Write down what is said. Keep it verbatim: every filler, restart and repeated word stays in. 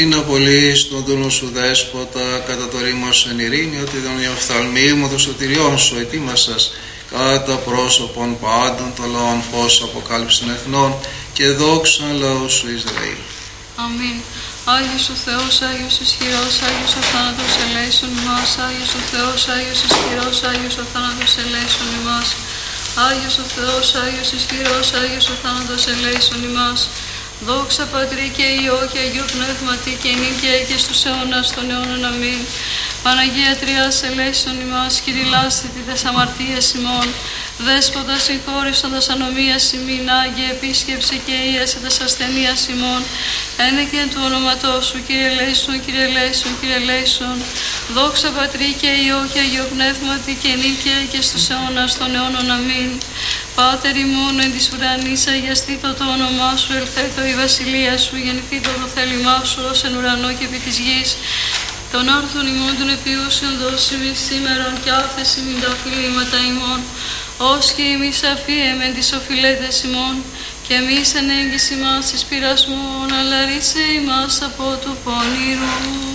Ευχήν απολύεις τον δούλο σου δέσποτα, κατά το ρήμος εν ειρήνη, ότι τον οφθαλμίγμα των σωτηριών σου ετοίμασας, κατά πρόσωπον πάντων των λαών φως αποκάλυψης των εθνών και δόξαν λαού σου Ισραήλ. Αμήν. Άγιος ο Θεός, Άγιος ισχυρός, Άγιος ο θάνατος ελέησον ημάς. Άγιος ο Θεός, Άγιος ισχυρός, Άγιος ο θάνατος ελέησον ημάς. Άγιος ο Θεός, Άγιος ισχυρός, Άγιος ο θάνατος ελέησον ημάς. Δόξα Πατρί και Υιό και Αγίου Πνεύματι και νυν και αεί και στους αιώνας των αιώνων. Αμήν. Παναγία Τριάς ελέησον ημάς, κηρυλάσθητη τες αμαρτίες ημών. Δέσποτα συγχώρησον τας ανομίας ημίν, Άγιε επίσκεψε και ίασε τας ασθενείας ημών. Ένεκεν του όνοματός σου, Κύριε ελέησον, Κύριε ελέησον, Κύριε ελέησον. Δόξα Πατρί και Υιό και Αγίου Πνεύματι και νυν και αεί και στους αιώνας των αιώνων. Αμήν. Πάτερ ημών εν της ουρανής, αγιαστήτω το όνομά σου, ελθέτω η βασιλεία σου, γεννηθήτω το θέλημά σου ως εν ουρανό και επί της γης. Των άρθων ημών των επιούσιων δώσιμης σήμερον και άφεση μην τα οφειλήματα ημών, ως και εμείς αφίεμεν τις οφειλέτες ημών, και εμείς εν έγκυση μας εις πειρασμόν, αλλά ρίσε ημάς από του πονηρού.